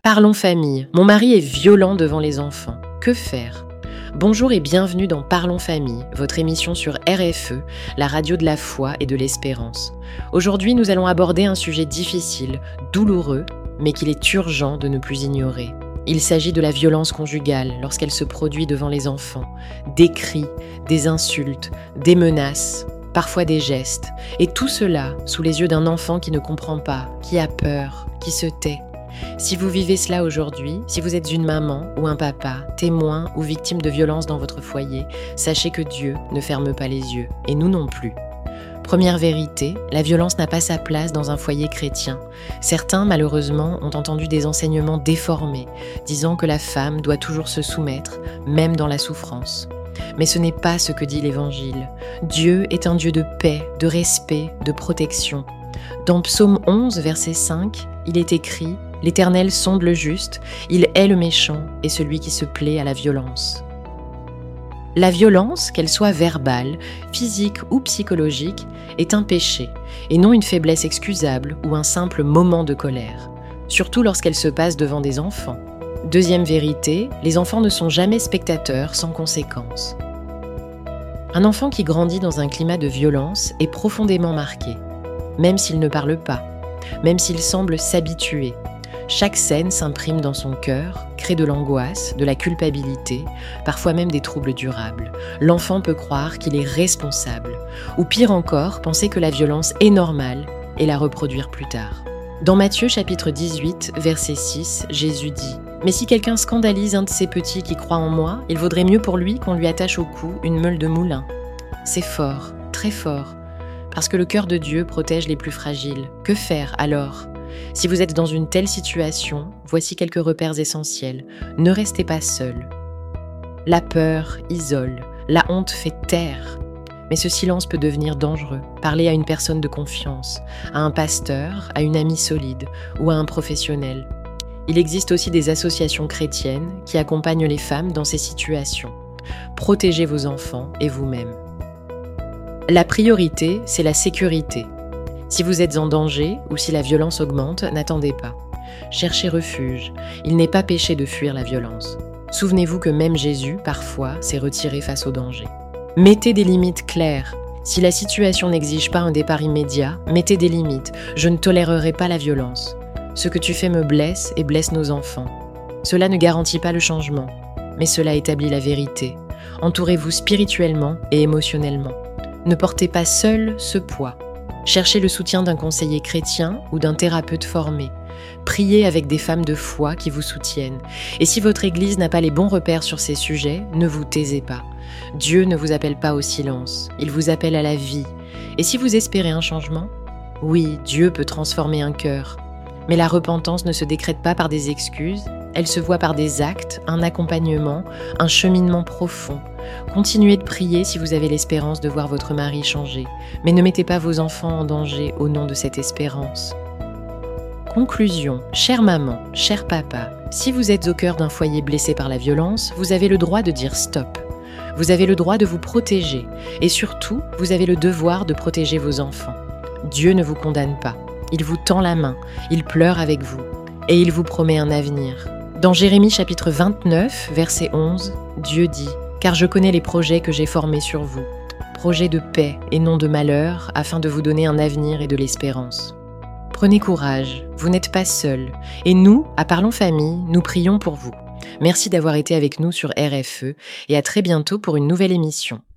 Parlons famille. Mon mari est violent devant les enfants. Que faire ? Bonjour et bienvenue dans Parlons famille, votre émission sur RFE, la radio de la foi et de l'espérance. Aujourd'hui, nous allons aborder un sujet difficile, douloureux, mais qu'il est urgent de ne plus ignorer. Il s'agit de la violence conjugale lorsqu'elle se produit devant les enfants. Des cris, des insultes, des menaces, parfois des gestes. Et tout cela sous les yeux d'un enfant qui ne comprend pas, qui a peur, qui se tait. Si vous vivez cela aujourd'hui, si vous êtes une maman ou un papa, témoin ou victime de violence dans votre foyer, sachez que Dieu ne ferme pas les yeux, et nous non plus. Première vérité, la violence n'a pas sa place dans un foyer chrétien. Certains, malheureusement, ont entendu des enseignements déformés, disant que la femme doit toujours se soumettre, même dans la souffrance. Mais ce n'est pas ce que dit l'Évangile. Dieu est un Dieu de paix, de respect, de protection. Dans Psaume 11, verset 5, il est écrit « L'Éternel sonde le juste, il hait le méchant et celui qui se plaît à la violence. » La violence, qu'elle soit verbale, physique ou psychologique, est un péché, et non une faiblesse excusable ou un simple moment de colère, surtout lorsqu'elle se passe devant des enfants. Deuxième vérité, les enfants ne sont jamais spectateurs sans conséquence. Un enfant qui grandit dans un climat de violence est profondément marqué, même s'il ne parle pas, même s'il semble s'habituer. Chaque scène s'imprime dans son cœur, crée de l'angoisse, de la culpabilité, parfois même des troubles durables. L'enfant peut croire qu'il est responsable, ou pire encore, penser que la violence est normale et la reproduire plus tard. Dans Matthieu chapitre 18, verset 6, Jésus dit « Mais si quelqu'un scandalise un de ces petits qui croit en moi, il vaudrait mieux pour lui qu'on lui attache au cou une meule de moulin. » C'est fort, très fort, parce que le cœur de Dieu protège les plus fragiles. Que faire alors ? Si vous êtes dans une telle situation, voici quelques repères essentiels. Ne restez pas seul. La peur isole, la honte fait taire. Mais ce silence peut devenir dangereux. Parlez à une personne de confiance, à un pasteur, à une amie solide ou à un professionnel. Il existe aussi des associations chrétiennes qui accompagnent les femmes dans ces situations. Protégez vos enfants et vous-même. La priorité, c'est la sécurité. Si vous êtes en danger ou si la violence augmente, n'attendez pas. Cherchez refuge. Il n'est pas péché de fuir la violence. Souvenez-vous que même Jésus, parfois, s'est retiré face au danger. Mettez des limites claires. Si la situation n'exige pas un départ immédiat, mettez des limites. Je ne tolérerai pas la violence. Ce que tu fais me blesse et blesse nos enfants. Cela ne garantit pas le changement, mais cela établit la vérité. Entourez-vous spirituellement et émotionnellement. Ne portez pas seul ce poids. Cherchez le soutien d'un conseiller chrétien ou d'un thérapeute formé. Priez avec des femmes de foi qui vous soutiennent. Et si votre église n'a pas les bons repères sur ces sujets, ne vous taisez pas. Dieu ne vous appelle pas au silence, il vous appelle à la vie. Et si vous espérez un changement ? Oui, Dieu peut transformer un cœur. Mais la repentance ne se décrète pas par des excuses, elle se voit par des actes, un accompagnement, un cheminement profond. Continuez de prier si vous avez l'espérance de voir votre mari changer, mais ne mettez pas vos enfants en danger au nom de cette espérance. Conclusion, chère maman, cher papa, si vous êtes au cœur d'un foyer blessé par la violence, vous avez le droit de dire stop. Vous avez le droit de vous protéger, et surtout, vous avez le devoir de protéger vos enfants. Dieu ne vous condamne pas, il vous tend la main, il pleure avec vous, et il vous promet un avenir. Dans Jérémie chapitre 29, verset 11, Dieu dit « Car je connais les projets que j'ai formés sur vous, projets de paix et non de malheur, afin de vous donner un avenir et de l'espérance. » Prenez courage, vous n'êtes pas seul, et nous, à Parlons Famille, nous prions pour vous. Merci d'avoir été avec nous sur RFE, et à très bientôt pour une nouvelle émission.